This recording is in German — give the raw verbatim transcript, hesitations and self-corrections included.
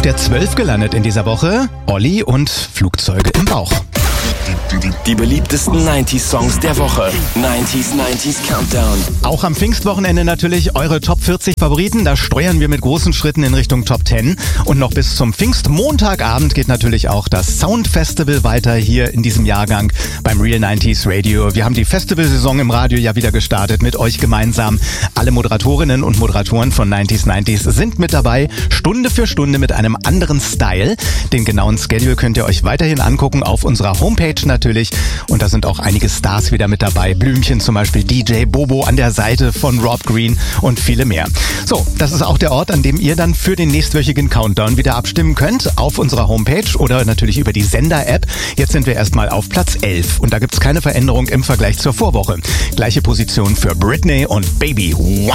Auf der zwölf gelandet in dieser Woche, Olli und Flugzeuge im Bauch. Die beliebtesten neunziger-Songs der Woche. neunziger neunziger Countdown. Auch am Pfingstwochenende natürlich eure Top vierzig Favoriten. Da steuern wir mit großen Schritten in Richtung Top zehn. Und noch bis zum Pfingstmontagabend geht natürlich auch das Sound Festival weiter hier in diesem Jahrgang beim Real neunziger Radio. Wir haben die Festivalsaison im Radio ja wieder gestartet mit euch gemeinsam. Alle Moderatorinnen und Moderatoren von neunziger neunziger sind mit dabei. Stunde für Stunde mit einem anderen Style. Den genauen Schedule könnt ihr euch weiterhin angucken auf unserer Homepage natürlich. Und da sind auch einige Stars wieder mit dabei. Blümchen zum Beispiel, D J Bobo an der Seite von Rob Green und viele mehr. So, das ist auch der Ort, an dem ihr dann für den nächstwöchigen Countdown wieder abstimmen könnt. Auf unserer Homepage oder natürlich über die Sender-App. Jetzt sind wir erstmal auf Platz elf. Und da gibt's keine Veränderung im Vergleich zur Vorwoche. Gleiche Position für Britney und Baby.